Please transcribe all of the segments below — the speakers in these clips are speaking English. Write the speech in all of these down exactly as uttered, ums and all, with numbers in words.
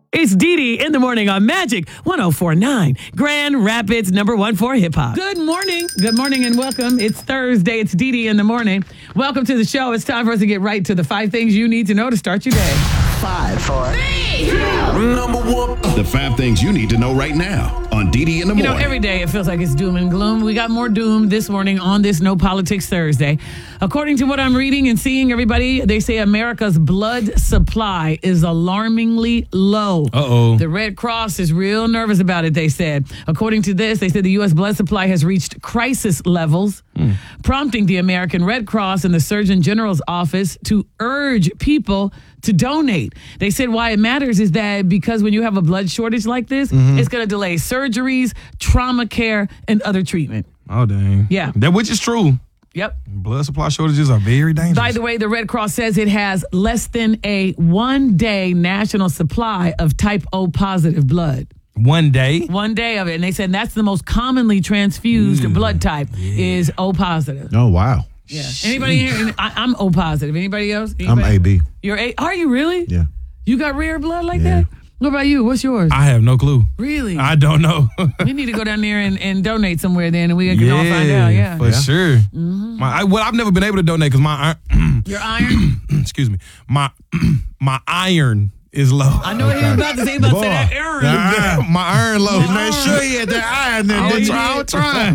It's Dee Dee in the morning on Magic one oh four point nine, Grand Rapids, number one for hip hop. Good morning. Good morning and welcome. It's Thursday. It's Dee Dee in the morning. Welcome to the show. It's time for us to get right to the five things you need to know to start your day. Five, four, three, two, number one. The five things you need to know right now on Dee Dee in the You morning. know, every day it feels like it's doom and gloom. We got more doom this morning on this No Politics Thursday. According to what I'm reading and seeing, everybody, they say America's blood supply is alarmingly low. Uh-oh. The Red Cross is real nervous about it, they said. According to this, they said the U S blood supply has reached crisis levels, mm. prompting the American Red Cross and the Surgeon General's office to urge people to donate. They said why it matters is that because when you have a blood shortage like this, mm-hmm. it's going to delay surgeries, trauma care, and other treatment. Oh, dang. Yeah. That which is true. Yep. Blood supply shortages are very dangerous. By the way, the Red Cross says it has less than a one-day national supply of type O positive blood. One day? One day of it. And they said that's the most commonly transfused mm. blood type yeah. is O positive. Oh, wow. Yeah. Anybody here? I, I'm O positive. Anybody else? Anybody? I'm A B. You're A? Are you really? Yeah. You got rare blood like yeah. that? What about you? What's yours? I have no clue. Really? I don't know. We need to go down there and, and donate somewhere then, and we can yeah, all find out. Yeah, for yeah. sure. Mm-hmm. My, I, well, I've never been able to donate because my iron. Your iron? Excuse me. My my iron is low. I know what he was about to say. He was about to say that iron. Yeah, my iron low. He made sure he had that iron in I there. was trying. I was trying.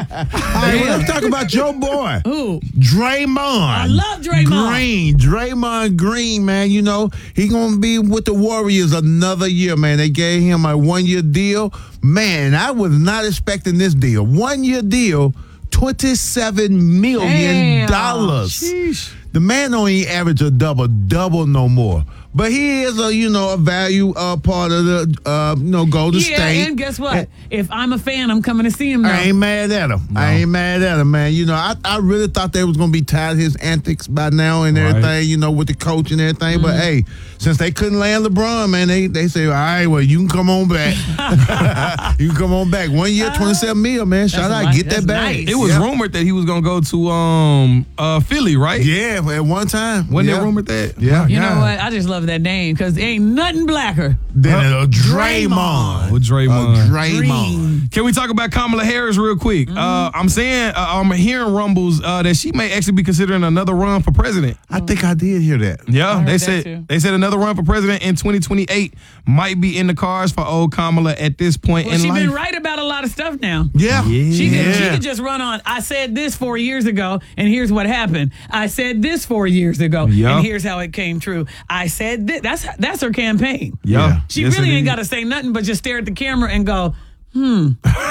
Hey, well, let's talk about your boy. Who? Draymond. I love Draymond. Green. Draymond Green, man. You know, he going to be with the Warriors another year, man. They gave him a one-year deal. Man, I was not expecting this deal. One-year deal, twenty-seven million dollars. Sheesh. The man don't even average a double-double no more. But he is a, you know, a value uh, part of the, uh, you know, Golden yeah, State. Yeah, and guess what? And if I'm a fan, I'm coming to see him now. I ain't mad at him. No. I ain't mad at him, man. You know, I, I really thought they was going to be tired of his antics by now and everything, right. you know, with the coach and everything. Mm-hmm. But, hey, since they couldn't land LeBron, man, they, they say, all right, well, you can come on back. You can come on back. One year, twenty-seven mil, man. Shout out, nice. get That's that back. Nice. It was yeah. rumored that he was going to go to um uh, Philly, right? Yeah, at one time. Wasn't yeah. it rumored that? Yeah. You yeah. know what? I just love that name because ain't nothing blacker than uh, a Draymond. With Draymond. A Draymond. Can we talk about Kamala Harris real quick? Mm-hmm. Uh, I'm saying, uh, I'm hearing rumbles uh, that she may actually be considering another run for president. I think I did hear that. Yeah, they that said too. they said another run for president in twenty twenty-eight might be in the cards for old Kamala at this point well, in she life. She's been right about a lot of stuff now. Yeah. yeah. She, could, yeah. she could just run on, I said this four years ago, and here's what happened. I said this four years ago, yep. and here's how it came true. I said this. That's, that's her campaign. Yeah. She yes, really indeed. ain't got to say nothing but just stare at the camera and go, hmm.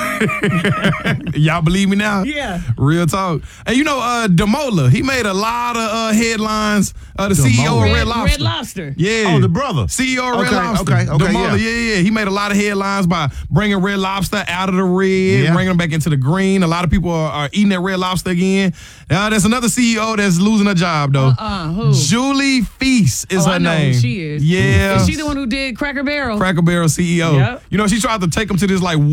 Y'all believe me now? Yeah. Real talk. And you know, uh, Demola, he made a lot of uh, headlines. Uh, the Demola. C E O of Red, Red Lobster. Red Lobster. Yeah. Oh, the brother. C E O of Red Okay, Lobster. okay, okay, Demola, yeah. yeah, yeah. He made a lot of headlines by bringing Red Lobster out of the red, Yeah. bringing them back into the green. A lot of people are, are eating that Red Lobster again. Uh, there's another C E O that's losing a job, though. Uh-uh, who? Julie Feast is oh, her I know name. who she is. Yeah. Is she the one who did Cracker Barrel? Cracker Barrel C E O. Yep. You know, she tried to take him to this, like,